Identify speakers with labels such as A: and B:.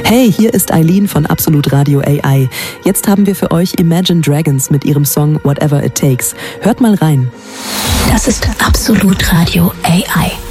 A: Hey, hier ist Eileen von Absolut Radio AI. Jetzt haben wir für euch Imagine Dragons mit ihrem Song Whatever It Takes. Hört mal rein.
B: Das ist Absolut Radio AI.